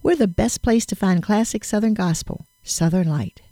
We're the best place to find classic Southern gospel, Southern Light.